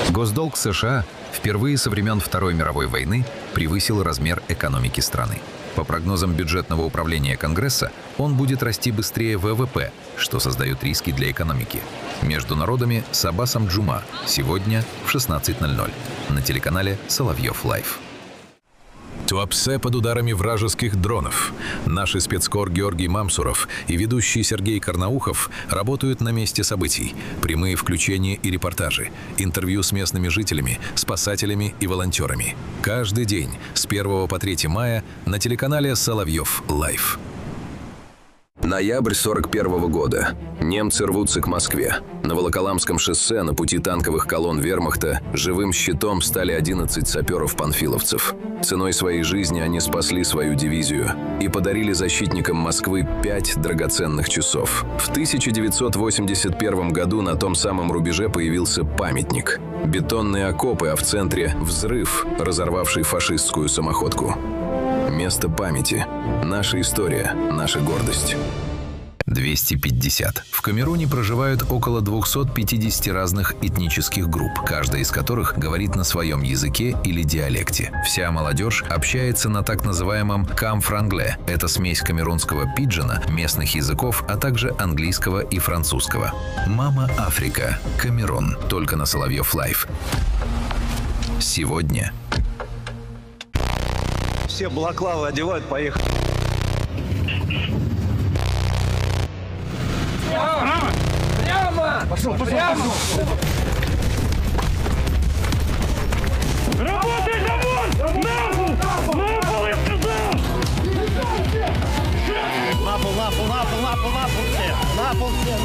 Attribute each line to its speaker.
Speaker 1: Госдолг США впервые со времен Второй мировой войны превысил размер экономики страны. По прогнозам бюджетного управления Конгресса, он будет расти быстрее ВВП, что создает риски для экономики. Между народами с Аббасом Джума сегодня в 16:00 на телеканале Соловьев Лайв.
Speaker 2: Туапсе под ударами вражеских дронов. Наши спецкор Георгий Мамсуров и ведущий Сергей Карнаухов работают на месте событий. Прямые включения и репортажи, интервью с местными жителями, спасателями и волонтерами. Каждый день с 1 по 3 мая на телеканале Соловьев Лайв.
Speaker 3: Ноябрь 41 года. Немцы рвутся к Москве. На Волоколамском шоссе на пути танковых колонн вермахта живым щитом стали 11 саперов-панфиловцев. Ценой своей жизни они спасли свою дивизию и подарили защитникам Москвы 5 драгоценных часов. В 1981 году на том самом рубеже появился памятник. Бетонные окопы, а в центре взрыв, разорвавший фашистскую самоходку. Место памяти. Наша история, наша гордость.
Speaker 1: 250. В Камеруне проживают около 250 разных этнических групп, каждая из которых говорит на своем языке или диалекте. Вся молодежь общается на так называемом камфрангле. Это смесь камерунского пиджина, местных языков, а также английского и французского. Мама Африка. Камерун. Только на Соловьев Лайв. Сегодня.
Speaker 4: Все балаклавы одевают, поехали.
Speaker 5: Прямо! Прямо! Пошел, прямо! Работай, Дамон! На пол, я сказал!
Speaker 6: На пол все! На пол все!